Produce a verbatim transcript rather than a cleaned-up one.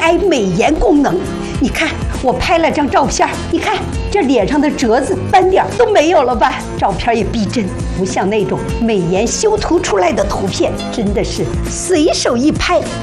I 美颜功能。你看，我拍了张照片，你看这脸上的褶子、斑点都没有了吧？照片也逼真，不像那种美颜修图出来的图片，真的是随手一拍